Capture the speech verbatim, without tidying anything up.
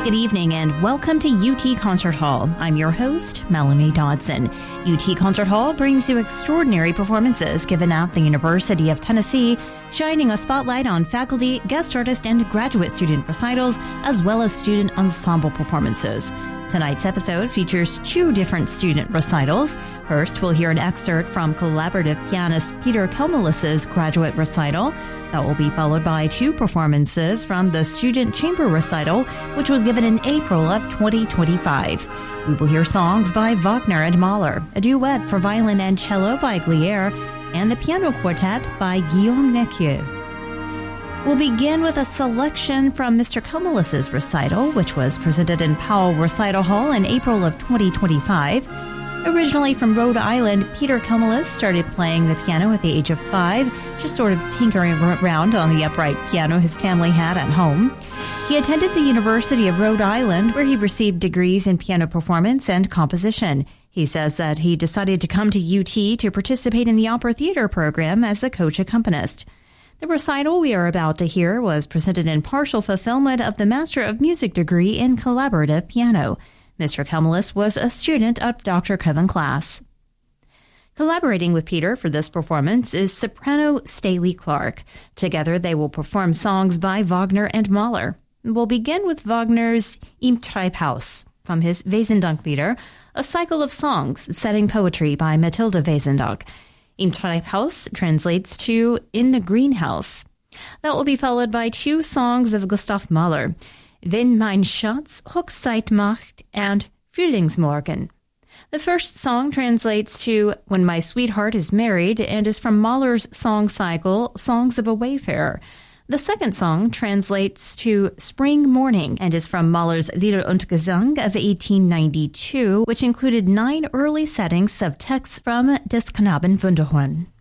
Good evening and welcome to U T Concert Hall. I'm your host, Melanie Dodson. U T Concert Hall brings you extraordinary performances given at the University of Tennessee, shining a spotlight on faculty, guest artist, and graduate student recitals, as well as student ensemble performances. Tonight's episode features two different student recitals. First, we'll hear an excerpt from collaborative pianist Peter Kelmelis's graduate recital. That will be followed by two performances from the student chamber recital, which was given in April of twenty twenty-five. We will hear songs by Wagner and Mahler, a duet for violin and cello by Glier, and the piano quartet by Guillaume Neckieu. We'll begin with a selection from Mister Kelmelis's recital, which was presented in Powell Recital Hall in April of twenty twenty-five. Originally from Rhode Island, Peter Kelmelis started playing the piano at the age of five, just sort of tinkering around on the upright piano his family had at home. He attended the University of Rhode Island, where he received degrees in piano performance and composition. He says that he decided to come to U T to participate in the opera theater program as a coach accompanist. The recital we are about to hear was presented in partial fulfillment of the Master of Music degree in collaborative piano. Mister Kelmelis was a student of Doctor Kevin Klass. Collaborating with Peter for this performance is soprano Staley Clark. Together they will perform songs by Wagner and Mahler. We'll begin with Wagner's Im Treibhaus from his Wesendonck-Lieder, a cycle of songs setting poetry by Mathilde Wesendonck. Im Treibhaus translates to In the Greenhouse. That will be followed by two songs of Gustav Mahler, Wenn mein Schatz Hochzeit macht and Frühlingsmorgen. The first song translates to When My Sweetheart is Married and is from Mahler's song cycle Songs of a Wayfarer. The second song translates to Spring Morning and is from Mahler's Lieder und Gesang of eighteen ninety-two, which included nine early settings of texts from Des Knaben Wunderhorn.